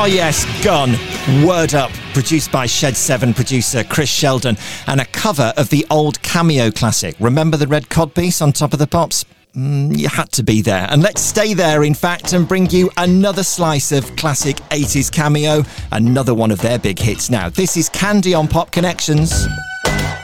Oh yes, Gun, Word Up, produced by Shed 7 producer Chris Sheldon, and a cover of the old Cameo classic. Remember the red codpiece on Top of the Pops? You had to be there. And let's stay there, in fact, and bring you another slice of classic 80s Cameo, another one of their big hits now. This is Candy on Pop Connections.